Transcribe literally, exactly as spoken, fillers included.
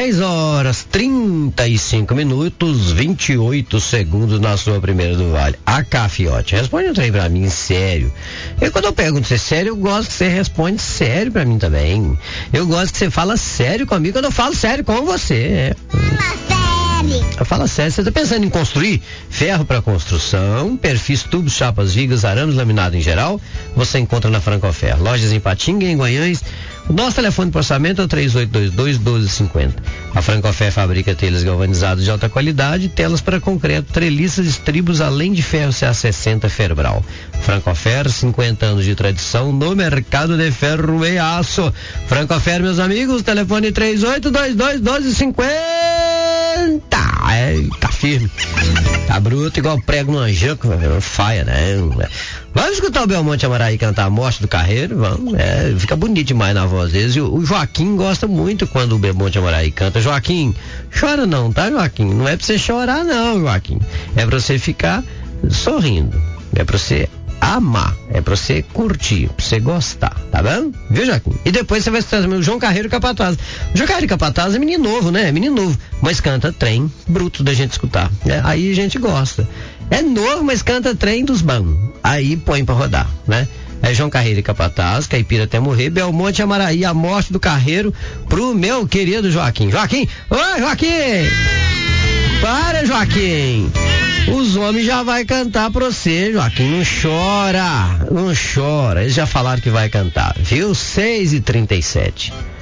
dez horas, trinta e cinco minutos, vinte e oito segundos na sua primeira do Vale. A Cafiote, responde um trem pra mim, sério. Eu, quando eu pergunto se é sério, eu gosto que você responde sério pra mim também. Eu gosto que você fala sério comigo quando eu falo sério com você. É. Fala sério, você tá pensando em construir ferro para construção, perfis, tubos, chapas, vigas, arames, laminado em geral? Você encontra na Francoferro. Lojas em Patinga e em Guanhães. O nosso telefone de orçamento é o três oito dois dois, um dois cinco zero. A Francoferro fabrica telhas galvanizadas de alta qualidade, telas para concreto, treliças, estribos, além de ferro C A sessenta Ferbral. Francoferro, cinquenta anos de tradição no mercado de ferro e aço. Francoferro, meus amigos, telefone três oito dois dois, um dois cinco zero. É, tá firme. Tá bruto igual prego no angico, faia, né? Vamos escutar o Belmonte Amaraí cantar A Morte do Carreiro? Vamos, é, fica bonito demais na voz deles. E o, o Joaquim gosta muito quando o Belmonte Amaraí canta. Joaquim, chora não, tá, Joaquim? Não é pra você chorar não, Joaquim. É pra você ficar sorrindo. É pra você amar, é pra você curtir, pra você gostar, tá bom? Viu, Joaquim? E depois você vai escutar também o João Carreiro Capataz. O João Carreiro Capataz é menino novo, né? É menino novo, mas canta trem bruto da gente escutar, né? Aí a gente gosta. É novo, mas canta trem dos bons. Aí põe pra rodar, né? É João Carreiro e Capataz, Caipira até morrer, Belmonte Amaraí, A Morte do Carreiro, pro meu querido Joaquim. Joaquim! Oi, Joaquim! Para, Joaquim! Os homens já vai cantar pra você, Joaquim. Não chora, não chora. Eles já falaram que vai cantar, viu? seis e trinta e sete.